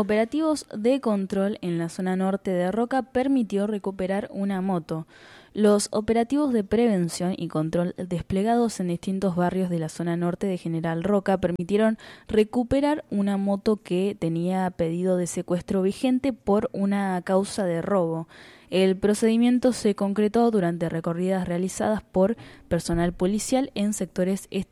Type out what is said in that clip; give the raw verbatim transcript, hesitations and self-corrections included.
operativos de control en la zona norte de Roca permitió recuperar una moto. Los operativos de prevención y control desplegados en distintos barrios de la zona norte de General Roca permitieron recuperar una moto que tenía pedido de secuestro vigente por una causa de robo. El procedimiento se concretó durante recorridas realizadas por personal policial en sectores